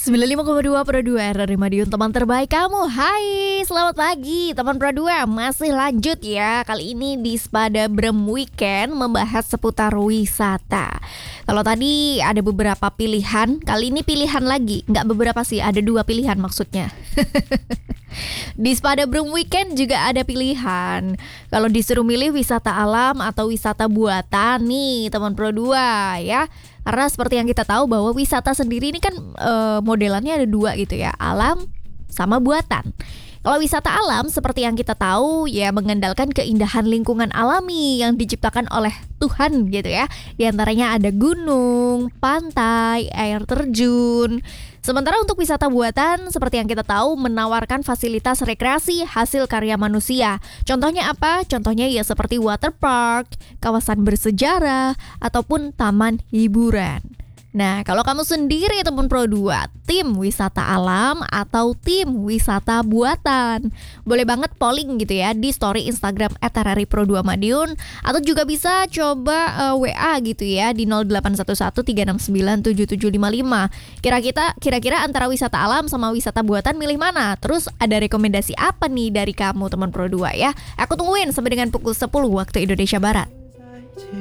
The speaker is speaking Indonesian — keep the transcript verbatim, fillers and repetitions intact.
sembilan puluh lima koma dua Pro dua R R I Madiun, teman terbaik kamu. Hai, selamat pagi teman Pro dua. Masih lanjut ya. Kali ini di Spada Brem Weekend membahas seputar wisata. Kalau tadi ada beberapa pilihan, kali ini pilihan lagi. Nggak beberapa sih, ada dua pilihan maksudnya. Di Spada Brem Weekend juga ada pilihan. Kalau disuruh milih wisata alam atau wisata buatan nih teman Pro dua ya. Karena seperti yang kita tahu bahwa wisata sendiri ini kan e, modelannya ada dua gitu ya, alam sama buatan. Kalau wisata alam seperti yang kita tahu ya mengandalkan keindahan lingkungan alami yang diciptakan oleh Tuhan gitu ya. Di antaranya ada gunung, pantai, air terjun. Sementara untuk wisata buatan seperti yang kita tahu menawarkan fasilitas rekreasi hasil karya manusia. Contohnya apa? Contohnya ya seperti water park, kawasan bersejarah, ataupun taman hiburan. Nah, kalau kamu sendiri teman Pro dua, tim wisata alam atau tim wisata buatan? Boleh banget polling gitu ya di story Instagram et r r i pro dua Madiun, atau juga bisa coba uh, W A gitu ya di nol delapan satu satu tiga enam sembilan tujuh tujuh lima lima. Kira-kira kira-kira antara wisata alam sama wisata buatan milih mana? Terus ada rekomendasi apa nih dari kamu teman Pro dua ya? Aku tungguin sampai dengan pukul sepuluh waktu Indonesia Barat.